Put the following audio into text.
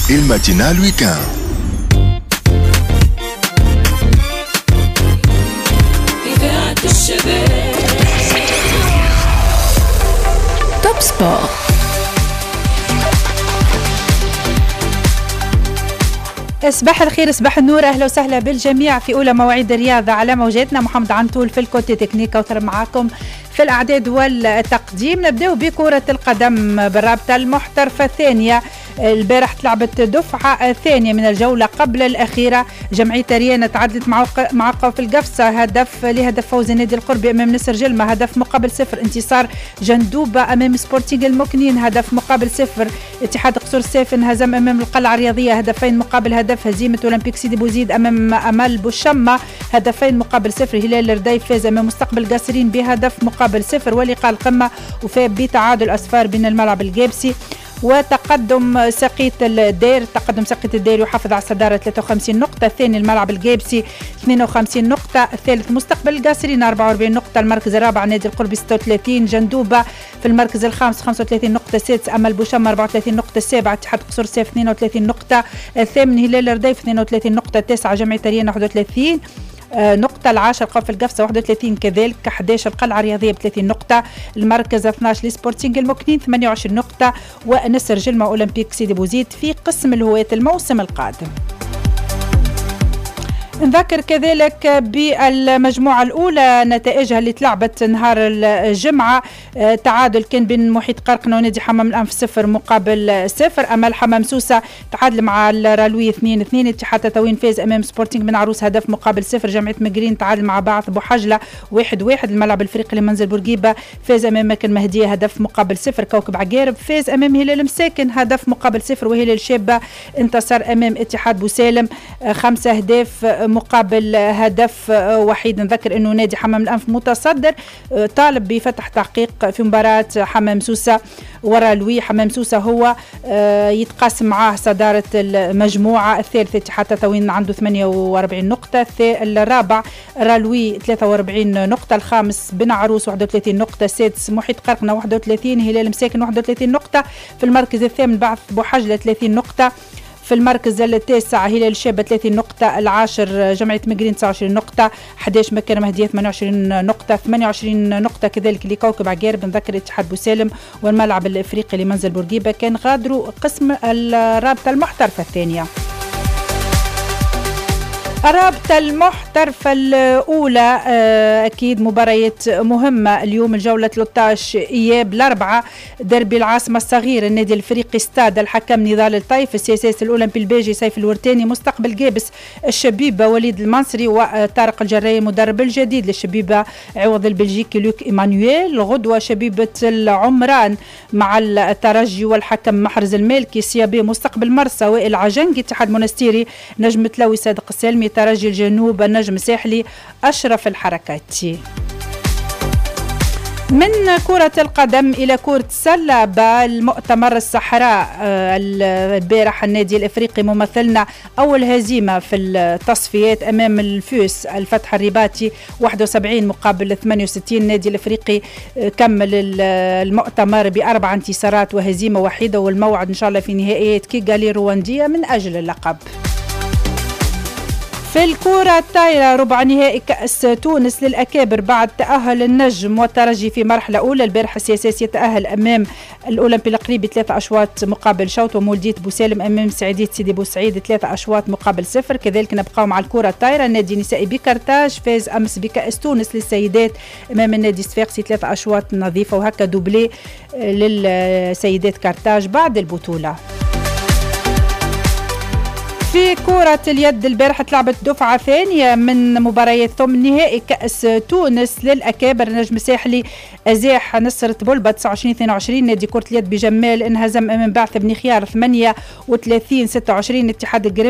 الماتينال ويكاند. إذاعة الشباب توب سبور. صباح الخير، صباح النور، اهلا وسهلا بالجميع في اولى مواعيد الرياضه على موجاتنا. محمد عنتول في الكوتي تكنيك وتر معاكم في الاعداد والتقديم. نبداو بكره القدم بالرابطه المحترفه الثانيه. البارح تلعبت دفعه ثانيه من الجوله قبل الاخيره. جمعيه ريانه تعادلت مع قوف القفصه لهدف فوز النادي القربي امام نسر جلمه هدف مقابل صفر. انتصار جندوبه امام سبورتينغ المكنين هدف مقابل صفر. اتحاد قصور السيف انهزم امام القلعه الرياضيه هدفين مقابل هدف. هزيمه اولمبيك سيدي بوزيد امام امل بوشمه هدفين مقابل صفر. هلال الرديف فاز امام مستقبل قاسرين بهدف مقابل صفر. ولقاء القمه وفاب بتعادل اصفار بين الملعب الجابسي وتقدم سقيت الدير يحافظ على الصدارة 53 نقطة. الثاني الملعب الجابسي 52 نقطة. الثالث مستقبل القاسرين 44 نقطة. المركز الرابع نادي القربي 36. جندوبة في المركز الخامس 35 نقطة. السادس أمل بوشمة 34 نقطة. السابع اتحاد قصور السيف 32 نقطة. الثامن هلال الرديف 32 نقطة. التاسعة جمعية ريانة 31 نقطة. العاشر قوف القفصة 31 كذلك. 11 القلعة الرياضية ب 30 نقطة. المركز 12 لسبورتينغ المكنين 28 نقطة. ونسر جلمة أولمبيك سيدي بوزيد في قسم الهواة الموسم القادم. نذكر كذلك بالمجموعة الأولى نتائجها اللي تلعبت نهار الجمعة. تعادل كان بين محيط قرقنة ونادي حمام الأنف 0 مقابل 0. أمل حمام سوسة تعادل مع الرالوي 2-2. اتحاد تطاوين فاز أمام سبورتينغ من عروس هدف مقابل 0. جمعية مقرين تعادل مع بعث بوحجلة 1-1. الملعب الفريقي لمنزل بورقيبة فاز أمام مكن مهدية هدف مقابل 0. كوكب عقارب فاز أمام هلال مساكن هدف مقابل 0. وهلال شابة انتصر أمام اتحاد بوسالم 5 أهداف مقابل هدف وحيد. نذكر انه نادي حمام الانف متصدر طالب بفتح تحقيق في مباراة حمام سوسة ورالوي. حمام سوسة هو يتقاسم معاه صدارة المجموعة. الثالث اتحاد تطاوين عنده 48 نقطة. الرابع رالوي 43 نقطة. الخامس بن عروس 31 نقطة. السادس محيط قرقنة 31. هلال مساكن 31 نقطة. في المركز الثامن بعث بوحجلة 30 نقطة. في المركز التاسع هلال الشابة 30 نقطة. العاشر جمعية مقرين 29 نقطة. 11 مكة مهدية 28 نقطة. 28 نقطة كذلك لكوكب عقارب. نذكر اتحاد بوسالم والملعب الافريقي لمنزل بورقيبة كان غادروا قسم الرابطة المحترفة الثانية. الرابطة المحترفة الأولى أكيد مباريات مهمة اليوم. الجولة 13 إياب الأربعة دربي العاصمة الصغير النادي الفريقي استاد الحكم نضال الطيف. السياسات الأولمبي الباجي سيف الورتاني مستقبل جابس الشبيبة وليد المنصري وطارق الجراي مدرب الجديد للشبيبة عوض البلجيكي لوك إيمانويل. غدوة شبيبة العمران مع الترجي والحكم محرز المالكي. سيابي مستقبل مرسى وائل عجنقي. اتحاد منستيري نجم تلوي صادق السالمي. ترجي الجنوب النجم الساحلي أشرف الحركاتي. من كرة القدم إلى كرة السلة بالمؤتمر الصحراء البارح النادي الإفريقي ممثلنا أول هزيمة في التصفيات أمام الفوس الفتح الرباطي 71 مقابل 68. النادي الإفريقي كمل المؤتمر ب4 انتصارات وهزيمة وحيدة والموعد إن شاء الله في نهائيات كيغالي رواندية من أجل اللقب. في الكرة الطايرة ربع نهائي كأس تونس للأكابر بعد تأهل النجم والترجي في مرحلة أولى. البارح السياسي يتأهل أمام الأولمبي القريبي 3 أشواط مقابل شوط. ومولدية بوسالم أمام سعيدية سيدي بوسعيد 3 أشواط مقابل 0. كذلك نبقاو مع الكرة الطايرة. النادي النسائي بكرتاج فاز أمس بكأس تونس للسيدات أمام النادي الصفاقسي 3 أشواط نظيفة وهكا دوبلي للسيدات كرتاج بعد البطولة. في كرة اليد البارحة تلعبت دفعة ثانية من مباريات ثم نهائي كأس تونس للأكابر. نجم ساحلي أزاح نصرة بلبة 29-22. نادي كرة اليد بجمال انهزم أمام بعث بن خيار 38-26. اتحاد القريب